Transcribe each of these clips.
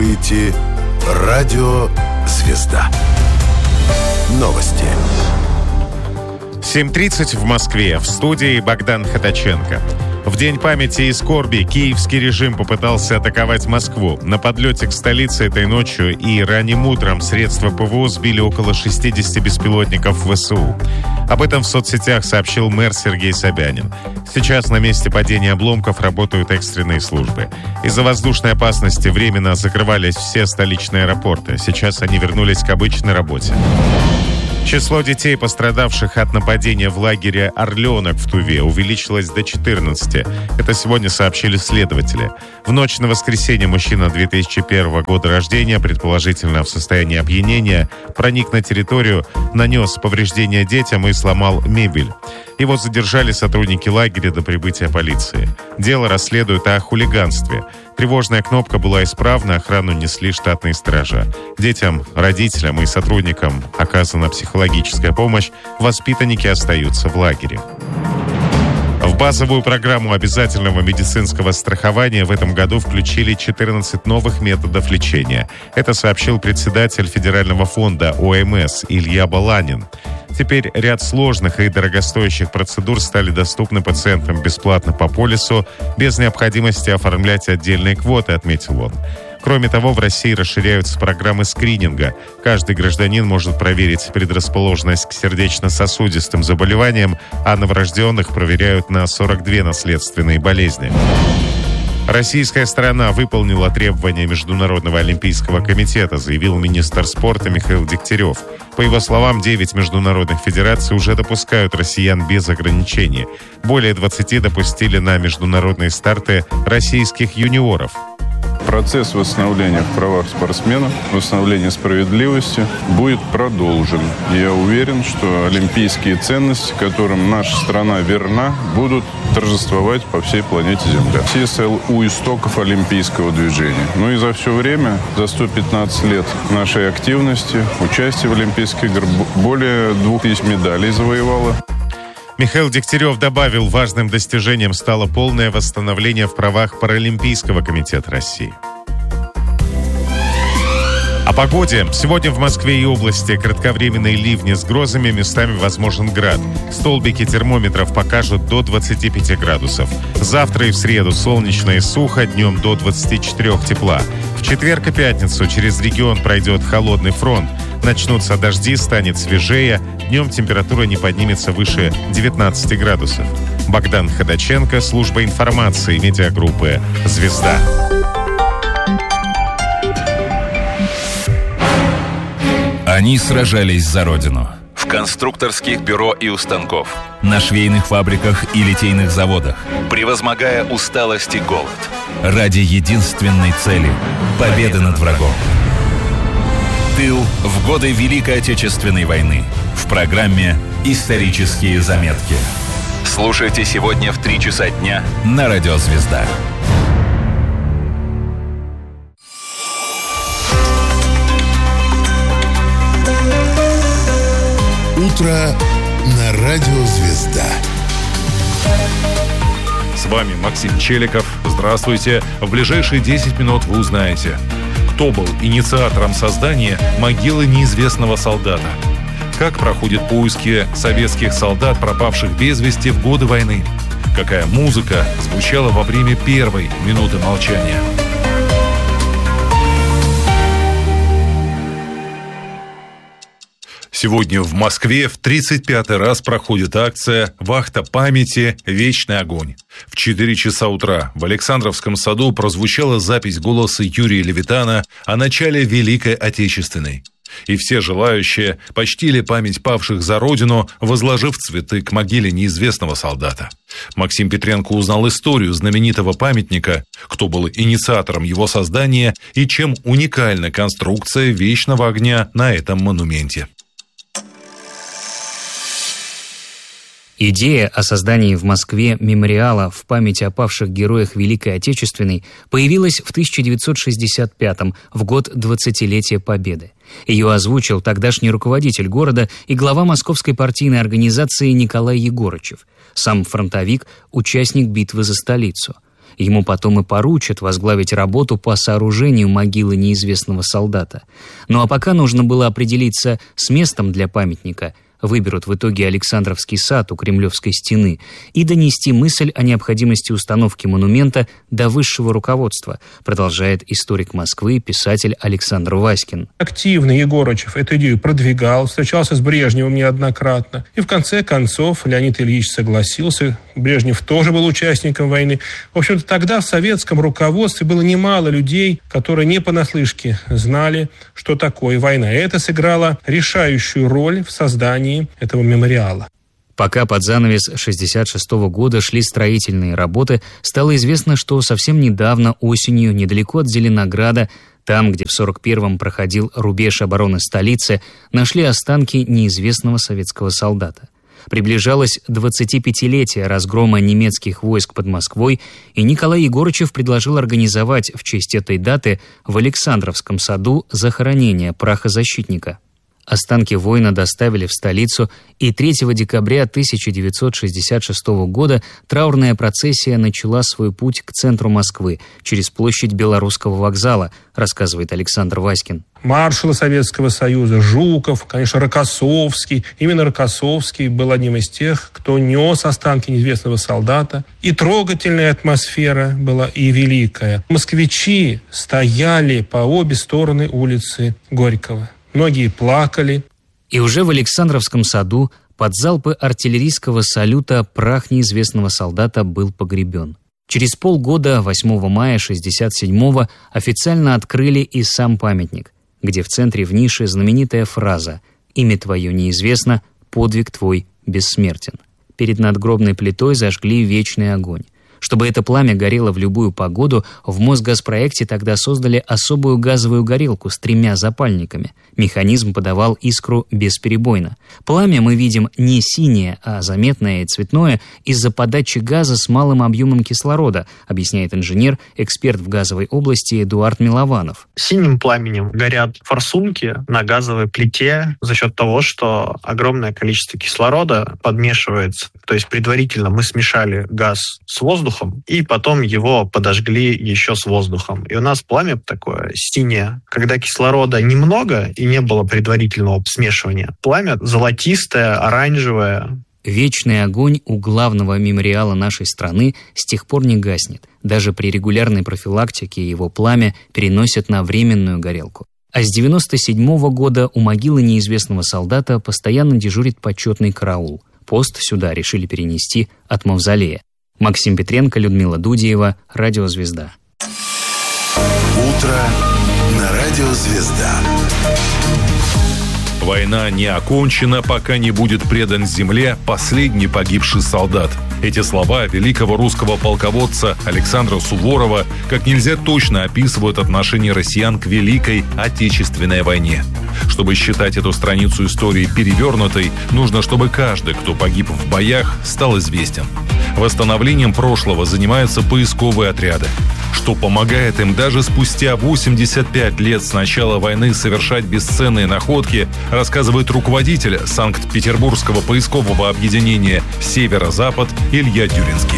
слушаете Радио «Звезда». Новости. 7:30 в Москве. В студии Богдан Ходаченко. В День памяти и скорби киевский режим попытался атаковать Москву. На подлете к столице этой ночью и ранним утром средства ПВО сбили около 60 беспилотников ВСУ. Об этом в соцсетях сообщил мэр Сергей Собянин. Сейчас на месте падения обломков работают экстренные службы. Из-за воздушной опасности временно закрывались все столичные аэропорты. Сейчас они вернулись к обычной работе. Число детей, пострадавших от нападения в лагере «Орленок» в Туве, увеличилось до 14. Это сегодня сообщили следователи. В ночь на воскресенье мужчина 2001 года рождения, предположительно в состоянии опьянения, проник на территорию, нанес повреждения детям и сломал мебель. Его задержали сотрудники лагеря до прибытия полиции. Дело расследуют о хулиганстве. Тревожная кнопка была исправна, охрану несли штатные стража. Детям, родителям и сотрудникам оказана психологическая помощь, воспитанники остаются в лагере. В базовую программу обязательного медицинского страхования в этом году включили 14 новых методов лечения. Это сообщил председатель Федерального фонда ОМС Илья Баланин. Теперь ряд сложных и дорогостоящих процедур стали доступны пациентам бесплатно по полису, без необходимости оформлять отдельные квоты, отметил он. Кроме того, в России расширяются программы скрининга. Каждый гражданин может проверить предрасположенность к сердечно-сосудистым заболеваниям, а новорожденных проверяют на 42 наследственные болезни. Российская сторона выполнила требования Международного олимпийского комитета, заявил министр спорта Михаил Дегтярев. По его словам, 9 международных федераций уже допускают россиян без ограничений. Более 20 допустили на международные старты российских юниоров. Процесс восстановления в правах спортсменов, восстановления справедливости будет продолжен. Я уверен, что олимпийские ценности, которым наша страна верна, будут торжествовать по всей планете Земля. Россия стояла у истоков олимпийского движения. Ну и за все время, за 115 лет нашей активности, участия в Олимпийских играх, более 2000 медалей завоевала. Михаил Дегтярев добавил, важным достижением стало полное восстановление в правах Паралимпийского комитета России. О погоде. Сегодня в Москве и области кратковременные ливни с грозами, местами возможен град. Столбики термометров покажут до 25 градусов. Завтра и в среду солнечно и сухо, днем до 24 тепла. В четверг и пятницу через регион пройдет холодный фронт. Начнутся дожди, станет свежее. Днем температура не поднимется выше 19 градусов. Богдан Ходаченко, служба информации медиагруппы «Звезда». Они сражались за Родину. В конструкторских бюро и у станков. На швейных фабриках и литейных заводах. Превозмогая усталость и голод. Ради единственной цели – победы над врагом. Тыл в годы Великой Отечественной войны. В программе «Исторические заметки». Слушайте сегодня в 3 часа дня на Радио «Звезда». Утро на Радио «Звезда». С вами Максим Челиков. Здравствуйте. В ближайшие 10 минут вы узнаете, кто был инициатором создания могилы неизвестного солдата, как проходят поиски советских солдат, пропавших без вести в годы войны, какая музыка звучала во время первой минуты молчания. Сегодня в Москве в 35-й раз проходит акция «Вахта памяти. Вечный огонь». В 4 часа утра в Александровском саду прозвучала запись голоса Юрия Левитана о начале Великой Отечественной. И все желающие почтили память павших за Родину, возложив цветы к могиле неизвестного солдата. Максим Петренко узнал историю знаменитого памятника, кто был инициатором его создания и чем уникальна конструкция вечного огня на этом монументе. Идея о создании в Москве мемориала в память о павших героях Великой Отечественной появилась в 1965-м, в год 20-летия Победы. Ее озвучил тогдашний руководитель города и глава московской партийной организации Николай Егорычев, сам фронтовик, участник битвы за столицу. Ему потом и поручат возглавить работу по сооружению могилы неизвестного солдата. Ну а пока нужно было определиться с местом для памятника. Выберут в итоге Александровский сад у Кремлевской стены и донести мысль о необходимости установки монумента до высшего руководства, продолжает историк Москвы, писатель Александр Васькин. Активно Егорычев эту идею продвигал, встречался с Брежневым неоднократно. И в конце концов Леонид Ильич согласился. Брежнев тоже был участником войны. В общем-то, тогда в советском руководстве было немало людей, которые не понаслышке знали, что такое война. И это сыграло решающую роль в создании этого мемориала. Пока под занавес 1966 года шли строительные работы, стало известно, что совсем недавно осенью, недалеко от Зеленограда, там, где в 1941-м проходил рубеж обороны столицы, нашли останки неизвестного советского солдата. Приближалось 25-летие разгрома немецких войск под Москвой, и Николай Егорычев предложил организовать в честь этой даты в Александровском саду захоронение прахозащитника. Останки воина доставили в столицу, и 3 декабря 1966 года траурная процессия начала свой путь к центру Москвы через площадь Белорусского вокзала, рассказывает Александр Васькин. Маршалы Советского Союза, Жуков, конечно, Рокоссовский. Именно Рокоссовский был одним из тех, кто нес останки неизвестного солдата. И трогательная атмосфера была, и великая. Москвичи стояли по обе стороны улицы Горького. Многие плакали. И уже в Александровском саду под залпы артиллерийского салюта прах неизвестного солдата был погребен. Через полгода, 8 мая 1967-го, официально открыли и сам памятник, где в центре в нише знаменитая фраза «Имя твое неизвестно, подвиг твой бессмертен». Перед надгробной плитой зажгли вечный огонь. Чтобы это пламя горело в любую погоду, в Мосгазпроекте тогда создали особую газовую горелку с 3 запальниками. Механизм подавал искру бесперебойно. Пламя мы видим не синее, а заметное и цветное из-за подачи газа с малым объемом кислорода, объясняет инженер, эксперт в газовой области Эдуард Милованов. Синим пламенем горят форсунки на газовой плите за счет того, что огромное количество кислорода подмешивается. То есть предварительно мы смешали газ с воздухом, и потом его подожгли еще с воздухом. И у нас пламя такое синее. Когда кислорода немного и не было предварительного смешивания, пламя золотистое, оранжевое. Вечный огонь у главного мемориала нашей страны с тех пор не гаснет. Даже при регулярной профилактике его пламя переносят на временную горелку. А с 1997 года у могилы неизвестного солдата постоянно дежурит почетный караул. Пост сюда решили перенести от мавзолея. Максим Петренко, Людмила Дудиева, Радио «Звезда». Утро на Радио «Звезда». Война не окончена, пока не будет предан земле последний погибший солдат. Эти слова великого русского полководца Александра Суворова как нельзя точно описывают отношение россиян к Великой Отечественной войне. Чтобы считать эту страницу истории перевернутой, нужно, чтобы каждый, кто погиб в боях, стал известен. Восстановлением прошлого занимаются поисковые отряды, что помогает им даже спустя 85 лет с начала войны совершать бесценные находки, рассказывает руководитель Санкт-Петербургского поискового объединения «Северо-Запад» Илья Дюринский.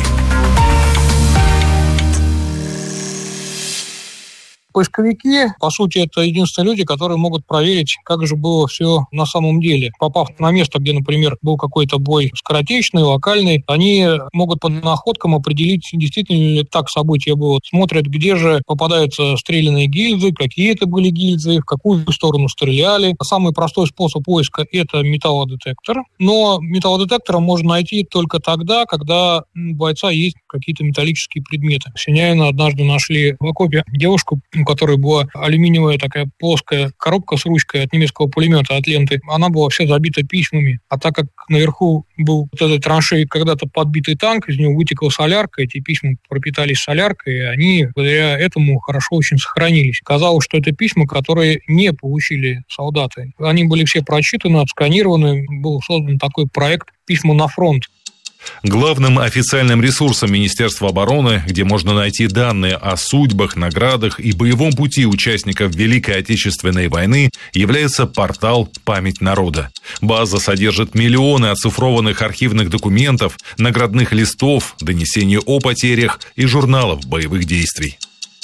Поисковики, по сути, это единственные люди, которые могут проверить, как же было все на самом деле. Попав на место, где, например, был какой-то бой скоротечный, локальный, они могут по находкам определить, действительно ли так событие было. Смотрят, где же попадаются стрелянные гильзы, какие это были гильзы, в какую сторону стреляли. Самый простой способ поиска – это металлодетектор. Но металлодетектор можно найти только тогда, когда у бойца есть какие-то металлические предметы. В Синяино однажды нашли в окопе девушку, у которой была алюминиевая такая плоская коробка с ручкой от немецкого пулемета, от ленты. Она была вся забита письмами. А так как наверху был вот этой траншеей когда-то подбитый танк, из него вытекла солярка, эти письма пропитались соляркой, и они благодаря этому хорошо очень сохранились. Казалось, что это письма, которые не получили солдаты. Они были все прочитаны, отсканированы. Был создан такой проект «Письма на фронт». Главным официальным ресурсом Министерства обороны, где можно найти данные о судьбах, наградах и боевом пути участников Великой Отечественной войны, является портал «Память народа». База содержит миллионы оцифрованных архивных документов, наградных листов, донесений о потерях и журналов боевых действий.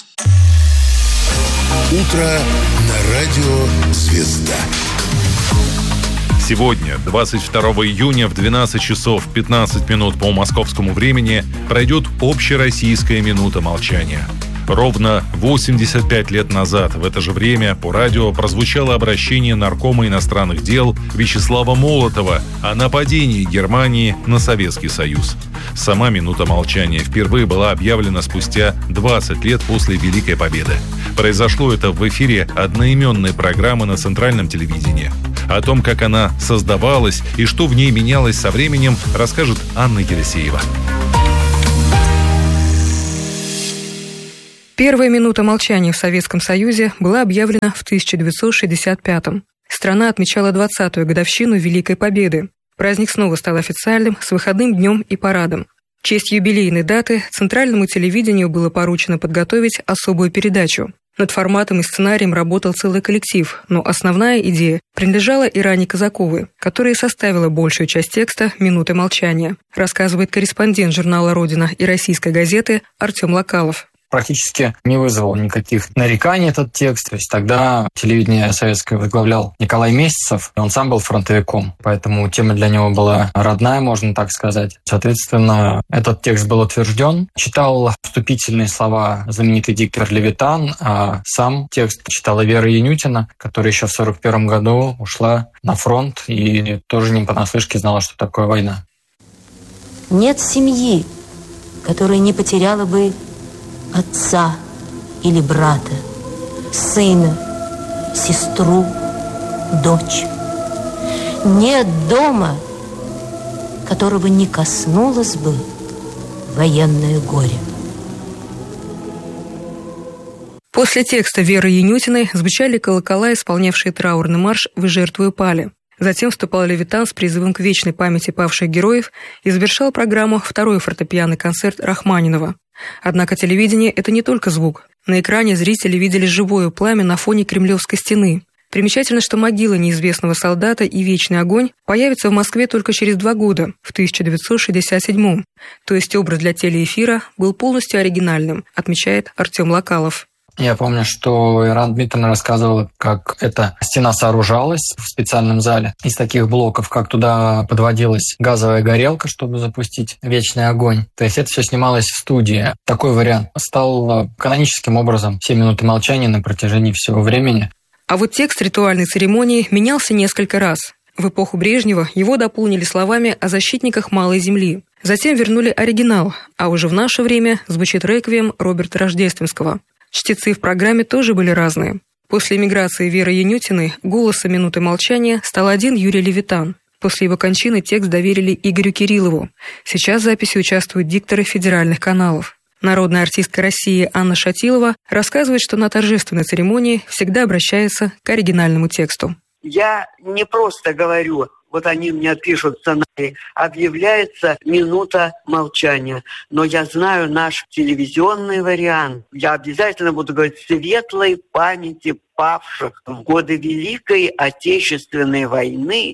Утро на радио «Звезда». Сегодня, 22 июня в 12 часов 15 минут по московскому времени, пройдет общероссийская минута молчания. Ровно 85 лет назад в это же время по радио прозвучало обращение наркома иностранных дел Вячеслава Молотова о нападении Германии на Советский Союз. Сама минута молчания впервые была объявлена спустя 20 лет после Великой Победы. Произошло это в эфире одноименной программы на Центральном телевидении. О том, как она создавалась и что в ней менялось со временем, расскажет Анна Елисеева. Первая минута молчания в Советском Союзе была объявлена в 1965-м. Страна отмечала 20-ю годовщину Великой Победы. Праздник снова стал официальным, с выходным днем и парадом. В честь юбилейной даты Центральному телевидению было поручено подготовить особую передачу. Над форматом и сценарием работал целый коллектив, но основная идея принадлежала Иране Казаковой, которая составила большую часть текста «Минуты молчания», рассказывает корреспондент журнала «Родина» и российской газеты Артем Локалов. Практически не вызвал никаких нареканий этот текст. То есть тогда телевидение советское возглавлял Николай Месяцев, и он сам был фронтовиком, поэтому тема для него была родная, можно так сказать. Соответственно, этот текст был утвержден. Читал вступительные слова знаменитый диктор Левитан, а сам текст читала Вера Янютина, которая еще в 1941 году ушла на фронт и тоже не понаслышке знала, что такое война. Нет семьи, которая не потеряла бы отца или брата, сына, сестру, дочь. Нет дома, которого не коснулось бы военное горе. После текста Веры Янютиной звучали колокола, исполнявшие траурный марш «Вы жертвою пали». Затем вступал Левитан с призывом к вечной памяти павших героев и завершал программу второй фортепианный концерт Рахманинова. Однако телевидение – это не только звук. На экране зрители видели живое пламя на фоне Кремлевской стены. Примечательно, что могила неизвестного солдата и вечный огонь появятся в Москве только через 2 года, в 1967-м. То есть образ для телеэфира был полностью оригинальным, отмечает Артем Локалов. Я помню, что Иран Дмитриевна рассказывала, как эта стена сооружалась в специальном зале из таких блоков, как туда подводилась газовая горелка, чтобы запустить вечный огонь. То есть это все снималось в студии. Такой вариант стал каноническим образом все минуты молчания на протяжении всего времени. А вот текст ритуальной церемонии менялся несколько раз. В эпоху Брежнева его дополнили словами о защитниках Малой Земли. Затем вернули оригинал, а уже в наше время звучит реквием Роберта Рождественского. Чтецы в программе тоже были разные. После эмиграции Веры Янютиной голосом минуты молчания стал один Юрий Левитан. После его кончины текст доверили Игорю Кириллову. Сейчас в записи участвуют дикторы федеральных каналов. Народная артистка России Анна Шатилова рассказывает, что на торжественной церемонии всегда обращается к оригинальному тексту. Я не просто говорю, вот они мне пишут сценарий, объявляется минута молчания. Но я знаю наш телевизионный вариант. Я обязательно буду говорить светлой памяти павших в годы Великой Отечественной войны.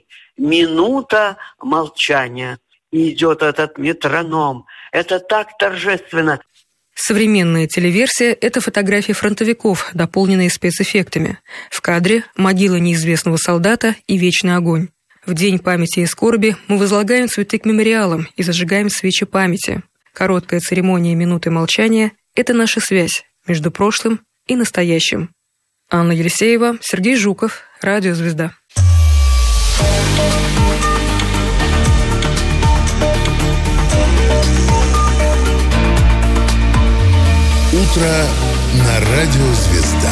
Минута молчания. И идет этот метроном. Это так торжественно. Современная телеверсия – это фотографии фронтовиков, дополненные спецэффектами. В кадре могила неизвестного солдата и вечный огонь. В день памяти и скорби мы возлагаем цветы к мемориалам и зажигаем свечи памяти. Короткая церемония минуты молчания – это наша связь между прошлым и настоящим. Анна Елисеева, Сергей Жуков, Радио «Звезда». Утро на радио «Звезда».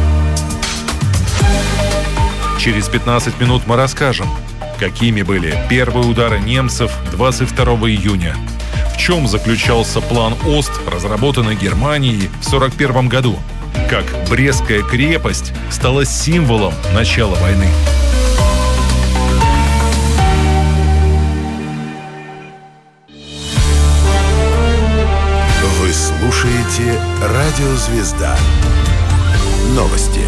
Через 15 минут мы расскажем, какими были первые удары немцев 22 июня, в чем заключался план Ост, разработанный Германией в 1941 году, как Брестская крепость стала символом начала войны. Радио «Звезда». Новости.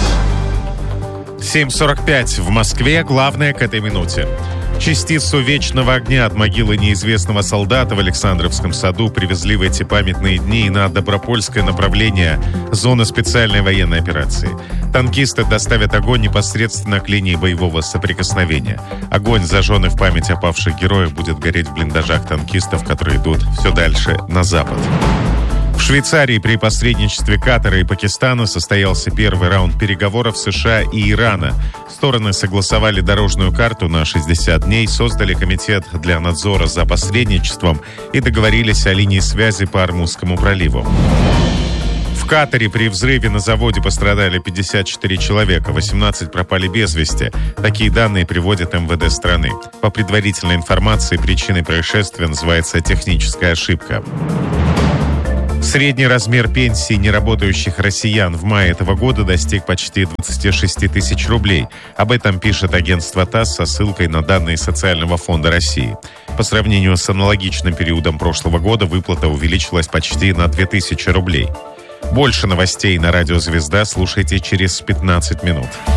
7:45 в Москве. Главное к этой минуте. Частицу вечного огня от могилы неизвестного солдата в Александровском саду привезли в эти памятные дни на Добропольское направление зоны специальной военной операции. Танкисты доставят огонь непосредственно к линии боевого соприкосновения. Огонь, зажженный в память о павших героях, будет гореть в блиндажах танкистов, которые идут все дальше на запад. В Швейцарии при посредничестве Катара и Пакистана состоялся первый раунд переговоров США и Ирана. Стороны согласовали дорожную карту на 60 дней, создали комитет для надзора за посредничеством и договорились о линии связи по Ормузскому проливу. В Катаре при взрыве на заводе пострадали 54 человека, 18 пропали без вести. Такие данные приводит МВД страны. По предварительной информации, причиной происшествия называется техническая ошибка. Средний размер пенсии неработающих россиян в мае этого года достиг почти 26 тысяч рублей. Об этом пишет агентство ТАСС со ссылкой на данные Социального фонда России. По сравнению с аналогичным периодом прошлого года выплата увеличилась почти на 2000 рублей. Больше новостей на радио «Звезда» слушайте через 15 минут.